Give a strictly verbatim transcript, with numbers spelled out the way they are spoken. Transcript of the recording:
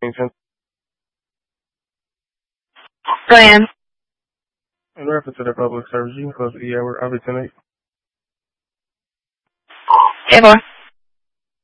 ten. Go ahead. In reference to the public service, you can close the hour. I'll be tonight. ten four.